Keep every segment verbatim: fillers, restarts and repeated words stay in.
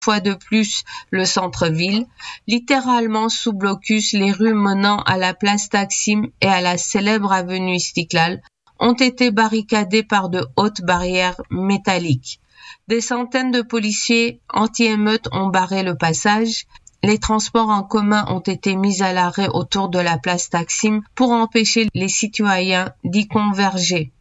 fois de plus le centre-ville, littéralement sous blocus, les rues menant à la place Taksim et à la célèbre avenue Istiklal ont été barricadées par de hautes barrières métalliques. Des centaines de policiers anti-émeutes ont barré le passage. Les transports en commun ont été mis à l'arrêt autour de la place Taksim pour empêcher les citoyens d'y converger.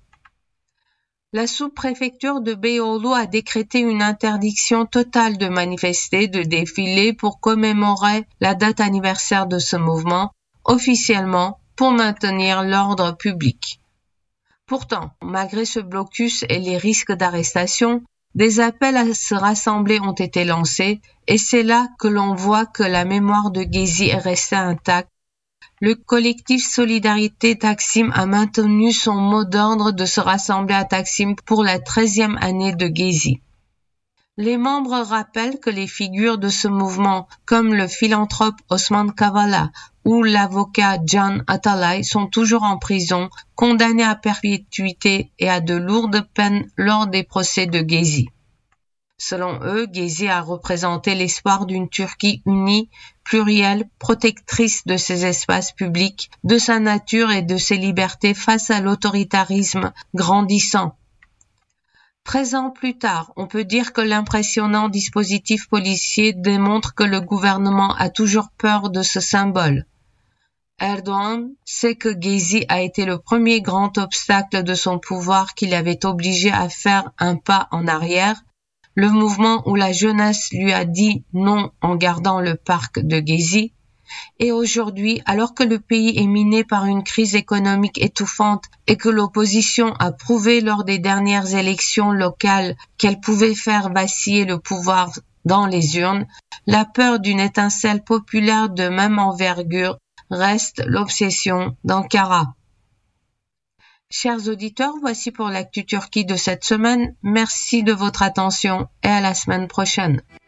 La sous-préfecture de Beyoğlu a décrété une interdiction totale de manifester, de défiler pour commémorer la date anniversaire de ce mouvement, officiellement pour maintenir l'ordre public. Pourtant, malgré ce blocus et les risques d'arrestation, des appels à se rassembler ont été lancés et c'est là que l'on voit que la mémoire de Gezi est restée intacte. Le collectif Solidarité Taksim a maintenu son mot d'ordre de se rassembler à Taksim pour la treizième année de Gezi. Les membres rappellent que les figures de ce mouvement, comme le philanthrope Osman Kavala ou l'avocat Can Atalay, sont toujours en prison, condamnés à perpétuité et à de lourdes peines lors des procès de Gezi. Selon eux, Gezi a représenté l'espoir d'une Turquie unie, plurielle, protectrice de ses espaces publics, de sa nature et de ses libertés face à l'autoritarisme grandissant. Treize ans plus tard, on peut dire que l'impressionnant dispositif policier démontre que le gouvernement a toujours peur de ce symbole. Erdogan sait que Gezi a été le premier grand obstacle de son pouvoir qui l'avait obligé à faire un pas en arrière, le mouvement où la jeunesse lui a dit non en gardant le parc de Gezi. Et aujourd'hui, alors que le pays est miné par une crise économique étouffante et que l'opposition a prouvé lors des dernières élections locales qu'elle pouvait faire vaciller le pouvoir dans les urnes, la peur d'une étincelle populaire de même envergure reste l'obsession d'Ankara. Chers auditeurs, voici pour l'actu Turquie de cette semaine. Merci de votre attention et à la semaine prochaine.